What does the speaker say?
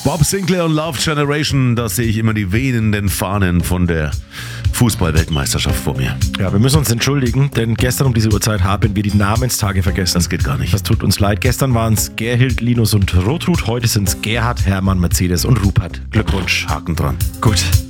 Bob Sinclair und Love Generation, da sehe ich immer die wehenden Fahnen von der Fußball-Weltmeisterschaft vor mir. Ja, wir müssen uns entschuldigen, denn gestern um diese Uhrzeit haben wir die Namenstage vergessen. Das geht gar nicht. Das tut uns leid. Gestern waren es Gerhild, Linus und Rotrud. Heute sind es Gerhard, Hermann, Mercedes und Rupert. Glückwunsch. Haken dran. Gut.